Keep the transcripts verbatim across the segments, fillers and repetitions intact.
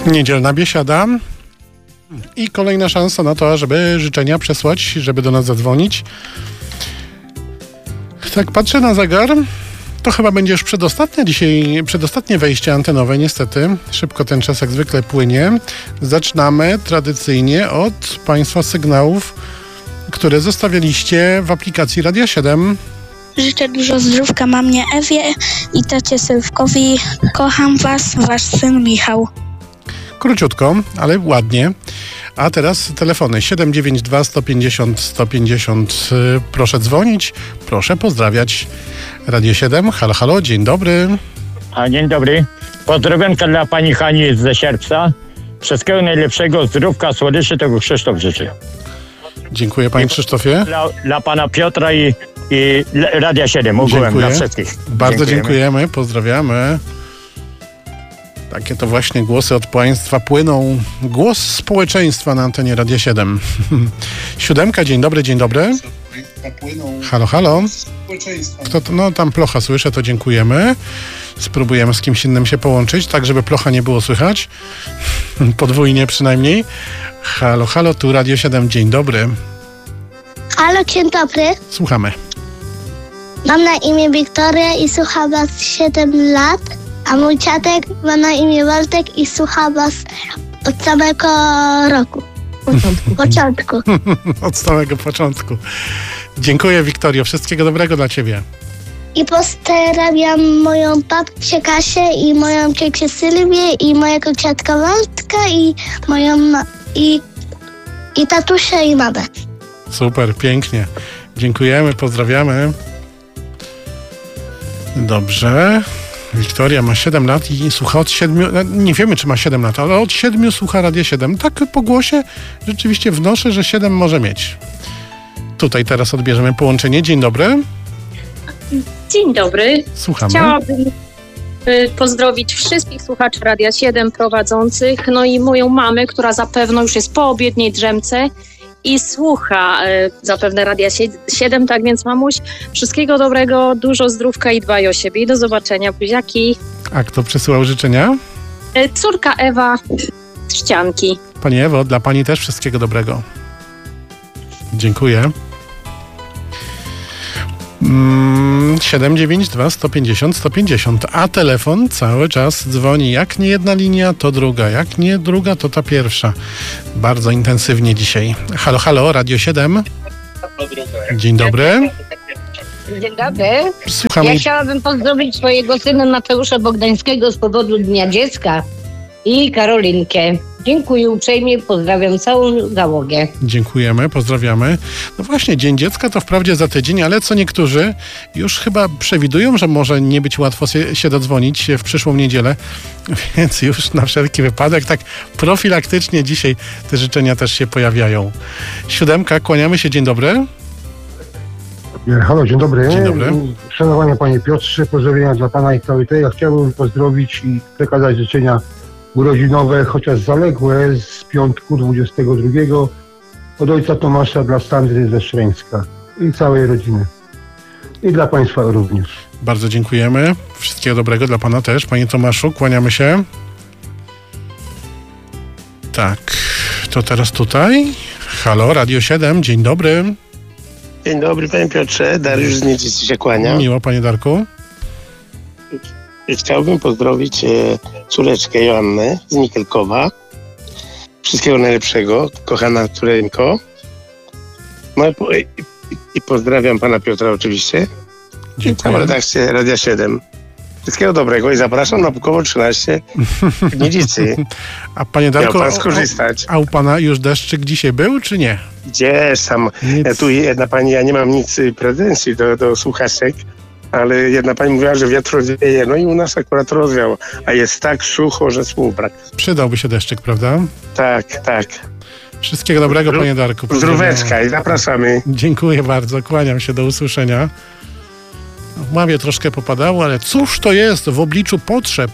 Niedzielna biesiada i kolejna szansa na to, żeby życzenia przesłać, żeby do nas zadzwonić. Tak patrzę na zegar, to chyba będzie już przedostatnie dzisiaj, przedostatnie wejście antenowe, niestety. Szybko ten czas jak zwykle płynie. Zaczynamy tradycyjnie od Państwa sygnałów, które zostawialiście w aplikacji Radia siedem. Życzę dużo zdrówka mamie Ewie i tacie Sylwkowi. Kocham was, wasz syn Michał. Króciutko, ale ładnie. A teraz telefony siedem dziewięć dwa sto pięćdziesiąt sto pięćdziesiąt. Proszę dzwonić, proszę pozdrawiać. Radio siedem, halo, halo, dzień dobry. A dzień dobry. Pozdrowionka dla pani Hani ze Sierpca. Wszystkiego najlepszego, zdrówka, słodyczy, tego Krzysztof życzy. Dziękuję panie Krzysztofie. Dla, dla pana Piotra i, i Radia siedem, ogółem Dziękuję. dla wszystkich. Bardzo dziękujemy. dziękujemy, pozdrawiamy. Takie to właśnie głosy od państwa płyną. Głos społeczeństwa na antenie Radia siedem. Siódemka, dzień dobry, dzień dobry. Halo, halo. Kto to? No tam Plocha słyszę, to dziękujemy. Spróbujemy z kimś innym się połączyć, tak żeby Plocha nie było słychać. Podwójnie przynajmniej. Halo, halo, tu Radio siedem, dzień dobry. Halo, dzień dobry. Słuchamy. Mam na imię Wiktoria i słucham was siedem lat, a mój dziadek ma na imię Waldek i słucha was od samego roku. Początku. Od samego początku. Dziękuję, Wiktorio. Wszystkiego dobrego dla ciebie. I pozdrawiam moją babcię Kasię i moją ciocię Sylwię i mojego dziadka Waldka i moją ma- i, i tatusia i mamę. Super, pięknie. Dziękujemy, pozdrawiamy. Dobrze. Wiktoria ma siedem lat i słucha od siedmiu, nie wiemy czy ma siedem lat, ale od siedmiu słucha Radia siedem. Tak po głosie rzeczywiście wnoszę, że siedem może mieć. Tutaj teraz odbierzemy połączenie. Dzień dobry. Dzień dobry. Słuchamy. Chciałabym y, pozdrowić wszystkich słuchaczy Radia siedem prowadzących, no i moją mamę, która zapewne już jest po obiedniej drzemce i słucha y, zapewne Radia siedem, tak więc mamuś, wszystkiego dobrego, dużo zdrówka i dbaj o siebie i do zobaczenia, buziaki. A kto przesyłał życzenia? Y, córka Ewa z Ścianki. Pani Ewo, dla pani też wszystkiego dobrego. Dziękuję. Mm, siedem dziewięć dwa sto pięćdziesiąt sto pięćdziesiąt, a telefon cały czas dzwoni. Jak nie jedna linia, to druga. Jak nie druga, to ta pierwsza. Bardzo intensywnie dzisiaj. Halo, halo, Radio siedem. Dzień dobry. Dzień dobry. Słucham. Ja chciałabym pozdrowić swojego syna Mateusza Bogdańskiego z powodu Dnia Dziecka i Karolinkę. Dziękuję uprzejmie, pozdrawiam całą załogę. Dziękujemy, pozdrawiamy. No właśnie, Dzień Dziecka to wprawdzie za tydzień, ale co niektórzy już chyba przewidują, że może nie być łatwo się, się dodzwonić w przyszłą niedzielę, więc już na wszelki wypadek tak profilaktycznie dzisiaj te życzenia też się pojawiają. Siódemka, kłaniamy się, dzień dobry. Halo, dzień dobry. Dzień dobry. Szanowany panie Piotrze, pozdrowienia dla pana i całej tej. Ja chciałbym pozdrowić i przekazać życzenia urodzinowe, chociaż zaległe, z piątku dwudziestego drugiego od ojca Tomasza dla Sandry ze Szreńska i całej rodziny. I dla państwa również. Bardzo dziękujemy. Wszystkiego dobrego dla pana też. Panie Tomaszu, kłaniamy się. Tak, to teraz tutaj. Halo, Radio siedem, dzień dobry. Dzień dobry, panie Piotrze. Dariusz z Nidzicy się kłania. Miło, panie Darku. Chciałbym pozdrowić e, córeczkę Joannę z Mikelkowa. Wszystkiego najlepszego, kochana córeńko. No i, po, i, i pozdrawiam pana Piotra oczywiście. Dziękuję. Całą redakcję Radia siedem. Wszystkiego dobrego i zapraszam na Bukowo trzynaście w Nidzicy. A panie Darku, Miał pan skorzystać. A u pana już deszczyk dzisiaj był, czy nie? Gdzież tam, ja tu jedna pani, ja nie mam nic pretensji do, do słuchaczek, ale jedna pani mówiła, że wiatr rozwieje, no i u nas akurat rozwiał, a jest tak sucho, że słów brak. Przydałby się deszczyk, prawda? Tak, tak. Wszystkiego dobrego, panie Darku. Zdróweczka i zapraszamy. Dziękuję bardzo, kłaniam się, do usłyszenia. W Ławie troszkę popadało, ale cóż to jest w obliczu potrzeb?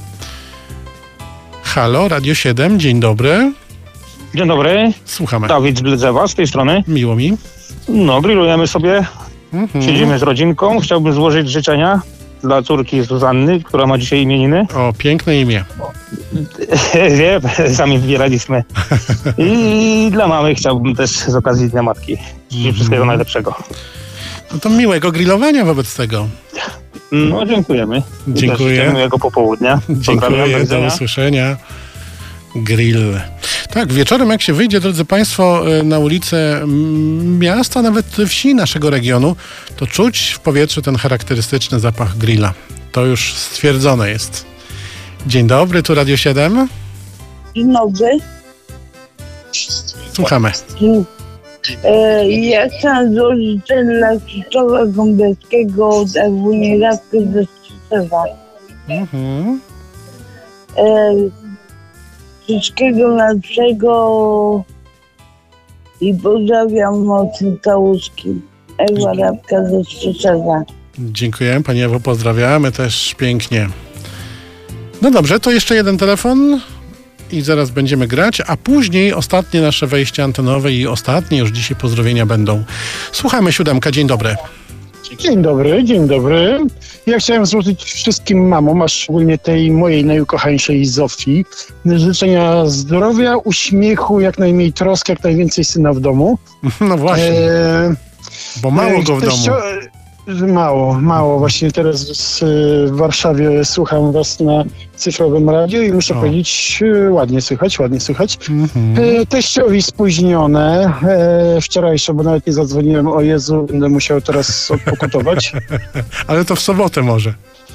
Halo, Radio siedem, dzień dobry. Dzień dobry. Słuchamy. Dawid z Bledzewa z tej strony. Miło mi. No, grillujemy sobie. Mhm. Siedzimy z rodzinką. Chciałbym złożyć życzenia dla córki Zuzanny, która ma dzisiaj imieniny. O, piękne imię. Wie, sami wybieraliśmy. I dla mamy chciałbym też z okazji Dnia Matki. Życzę wszystkiego najlepszego. No to miłego grillowania wobec tego. No, dziękujemy. Dziękuję. Miłego popołudnia. Dziękuję, do usłyszenia. Grill. Tak, wieczorem jak się wyjdzie, drodzy Państwo, na ulicę miasta, nawet wsi naszego regionu, to czuć w powietrzu ten charakterystyczny zapach grilla. To już stwierdzone jest. Dzień dobry, tu Radio siedem. Dzień dobry. Słuchamy. E, ja chciałam złożyć dla Krzysztofa Gąbeckiego wujewódzkę ze Strzycewa. Mhm. E, wszystkiego lepszego i pozdrawiam mocno całuski. Ewa Rabka ze Strzycewa. Dziękuję, Pani Ewo, pozdrawiamy też pięknie. No dobrze, to jeszcze jeden telefon i zaraz będziemy grać, a później ostatnie nasze wejście antenowe i ostatnie już dzisiaj pozdrowienia będą. Słuchamy, siódemka, dzień dobry. Dzień dobry, dzień dobry. Ja chciałem złożyć wszystkim mamom, a szczególnie tej mojej najukochańszej Zofii, życzenia zdrowia, uśmiechu, jak najmniej troski, jak najwięcej syna w domu. No właśnie, e... bo mało go w domu. Mało, mało. Właśnie teraz w Warszawie słucham was na cyfrowym radiu i muszę o. powiedzieć, ładnie słychać, ładnie słychać. Mm-hmm. Teściowi spóźnione. Wczorajsze, bo nawet nie zadzwoniłem, o Jezu, będę musiał teraz odpokutować. Ale to w sobotę może.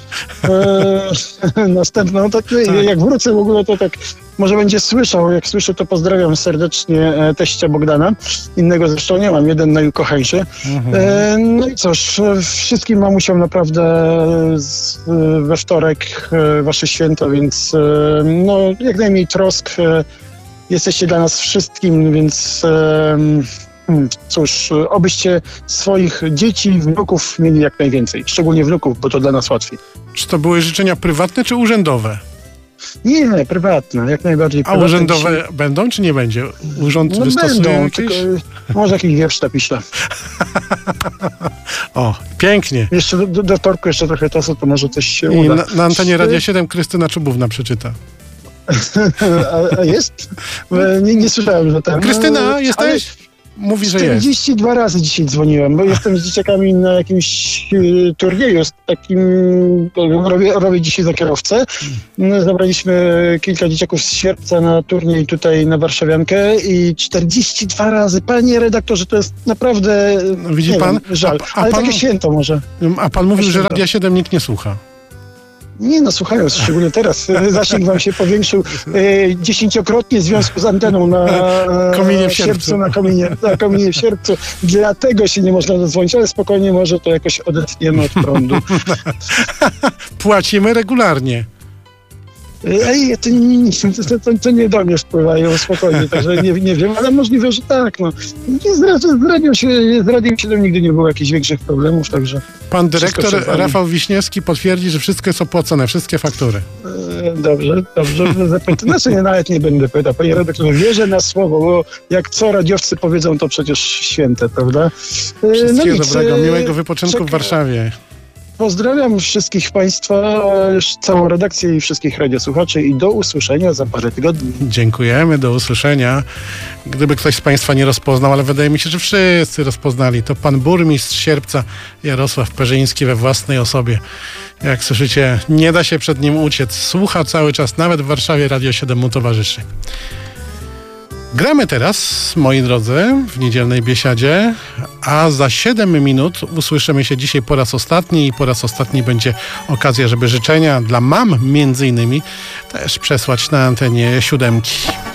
E, następną, tak, tak. Jak wrócę w ogóle, to tak może będzie słyszał. Jak słyszę, to pozdrawiam serdecznie teścia Bogdana. Innego zresztą nie mam, jeden najukochańszy. Mhm. E, no i cóż, wszystkim mamusiom naprawdę z, we wtorek wasze święto, więc no, jak najmniej trosk. Jesteście dla nas wszystkim, więc Hmm, cóż, obyście swoich dzieci, wnuków mieli jak najwięcej. Szczególnie wnuków, bo to dla nas łatwiej. Czy to były życzenia prywatne, czy urzędowe? Nie, nie, prywatne, jak najbardziej A prywatne. urzędowe dzisiaj będą, czy nie będzie? Urząd no wystosuje będą, jakieś? tylko może jakiś wiersz napiszę. O, pięknie. Jeszcze do, do wtorku jeszcze trochę czasu, to może coś się I uda. na, na antenie Radia siedem Krystyna Czubówna przeczyta. a, a jest? Nie, nie słyszałem, że ten... Krystyna, jesteś? Ale... Mówi, że jest. czterdzieści dwa razy dzisiaj dzwoniłem, bo jestem z dzieciakami na jakimś y, turnieju z takim, robię, robię dzisiaj za kierowcę. No, zabraliśmy kilka dzieciaków z Sierpca na turniej tutaj na Warszawiankę i czterdzieści dwa razy. Panie redaktorze, to jest naprawdę, no, widzi pan? Wiem, żal, a, a ale pan, takie święto może. A pan mówił, że Radia siedem nikt nie słucha. Nie no, słuchają, szczególnie teraz. Zasięg wam się powiększył e, dziesięciokrotnie w związku z anteną na e, kominie w sierpcu. Na kominie, na kominie w sierpcu. Dlatego się nie można zadzwonić, ale spokojnie może to jakoś odetniemy od prądu. Płacimy regularnie. Ej, to, nie, to, to, to nie do mnie wpływają spokojnie, także nie, nie wiem, ale możliwe, że tak. No. Nie, z, z, radiem się, z Radiem siedem nigdy nie było jakichś większych problemów, także... Pan dyrektor Rafał Wiśniewski potwierdzi, że wszystko jest opłacone, wszystkie faktury. E, dobrze, dobrze, zapytam. Znaczy nie, nawet nie będę pytał. Panie redaktorze, wierzę na słowo, bo jak co radiowcy powiedzą, to przecież święte, prawda? E, Wszystkiego no dobrego, miłego wypoczynku czeka... w Warszawie. Pozdrawiam wszystkich Państwa, całą redakcję i wszystkich radiosłuchaczy i do usłyszenia za parę tygodni. Dziękujemy, do usłyszenia. Gdyby ktoś z Państwa nie rozpoznał, ale wydaje mi się, że wszyscy rozpoznali, to pan burmistrz Sierpca Jarosław Perzyński we własnej osobie. Jak słyszycie, nie da się przed nim uciec. Słucha cały czas, nawet w Warszawie Radio siedem mu towarzyszy. Gramy teraz, moi drodzy, w niedzielnej biesiadzie, a za siedem minut usłyszymy się dzisiaj po raz ostatni i po raz ostatni będzie okazja, żeby życzenia dla mam między innymi też przesłać na antenie siódemki.